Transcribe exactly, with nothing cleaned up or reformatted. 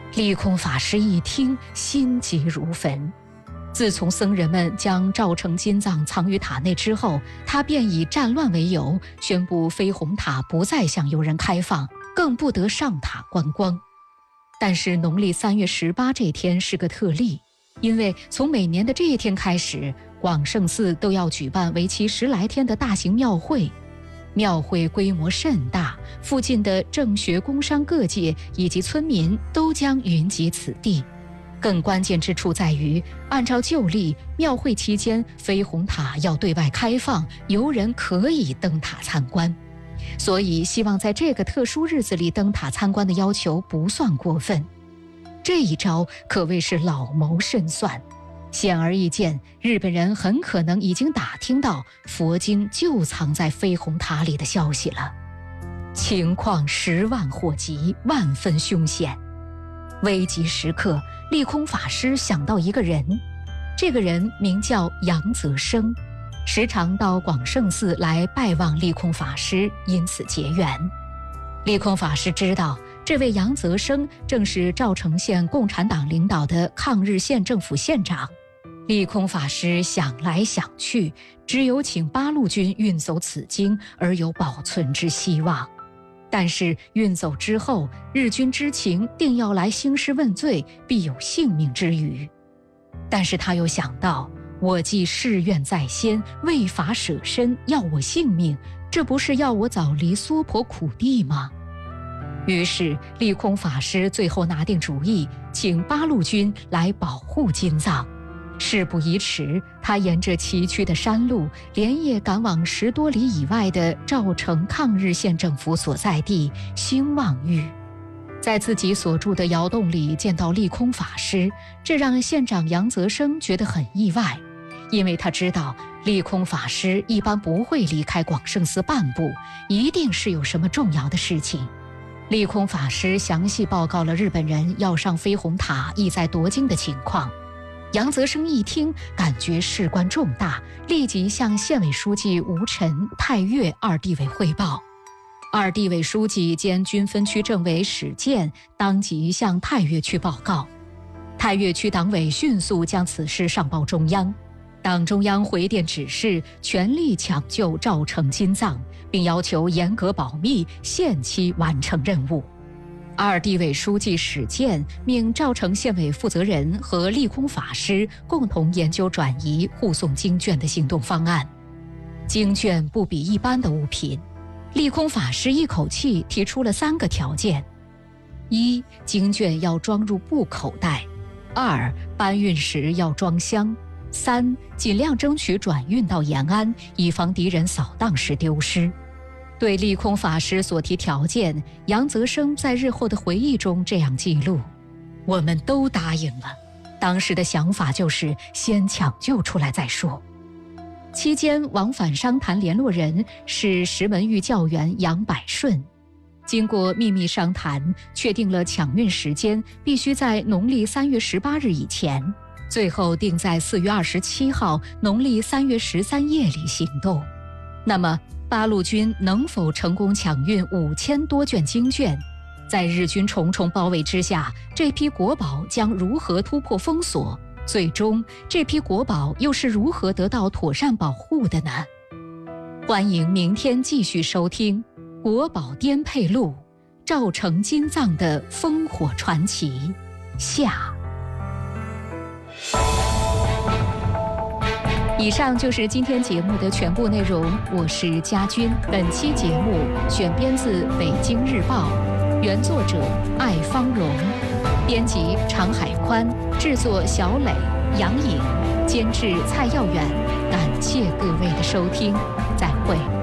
利空法师一听，心急如焚。自从僧人们将赵成金藏藏于塔内之后，他便以战乱为由，宣布飞虹塔不再向游人开放，更不得上塔观光。但是农历三月十八这天是个特例，因为从每年的这一天开始，广胜寺都要举办为期十来天的大型庙会。庙会规模甚大，附近的政学工商各界以及村民都将云集此地。更关键之处在于，按照旧例，庙会期间飞虹塔要对外开放，游人可以登塔参观。所以希望在这个特殊日子里登塔参观的要求不算过分。这一招可谓是老谋深算。显而易见，日本人很可能已经打听到佛经就藏在飞虹塔里的消息了。情况十万火急，万分凶险。危急时刻，利空法师想到一个人，这个人名叫杨泽生，时常到广胜寺来拜望利空法师，因此结缘。利空法师知道这位杨泽生正是赵城县共产党领导的抗日县政府县长。利空法师想来想去，只有请八路军运走此经而有保存之希望。但是运走之后，日军知情，定要来兴师问罪，必有性命之虞。但是他又想到，我既誓愿在先，为法舍身，要我性命，这不是要我早离娑婆苦地吗？于是利空法师最后拿定主意，请八路军来保护金藏。事不宜迟，他沿着崎岖的山路，连夜赶往十多里以外的赵城抗日县政府所在地兴旺峪。在自己所住的窑洞里见到利空法师，这让县长杨泽生觉得很意外，因为他知道利空法师一般不会离开广胜寺半步，一定是有什么重要的事情。利空法师详细报告了日本人要上飞虹塔意在夺金的情况。杨泽生一听，感觉事关重大，立即向县委书记吴臣、太岳二地委汇报。二地委书记兼军分区政委史建当即向太岳区报告。太岳区党委迅速将此事上报中央，党中央回电指示，全力抢救赵成金藏，并要求严格保密，限期完成任务。二地委书记史建命赵城县委负责人和利空法师共同研究转移护送经卷的行动方案。经卷不比一般的物品，利空法师一口气提出了三个条件：一、经卷要装入布口袋；二、搬运时要装箱；三、尽量争取转运到延安，以防敌人扫荡时丢失。对利空法师所提条件，杨泽生在日后的回忆中这样记录：我们都答应了，当时的想法就是先抢救出来再说。期间往返商谈联络人是石门峪教员杨百顺。经过秘密商谈，确定了抢运时间必须在农历三月十八日以前，最后定在四月二十七号农历三月十三夜里行动。那么八路军能否成功抢运五千多卷经卷？在日军重重包围之下，这批国宝将如何突破封锁？最终，这批国宝又是如何得到妥善保护的呢？欢迎明天继续收听《国宝颠沛录》赵成金藏的烽火传奇下。以上就是今天节目的全部内容，我是佳君。本期节目选编自《北京日报》，原作者艾芳荣，编辑常海宽，制作小磊、杨颖，监制蔡耀远。感谢各位的收听，再会。